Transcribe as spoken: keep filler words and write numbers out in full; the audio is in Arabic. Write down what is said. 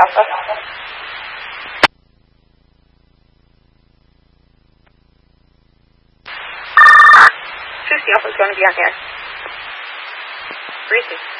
Alpha. fifty Alpha is going to be on air. three six.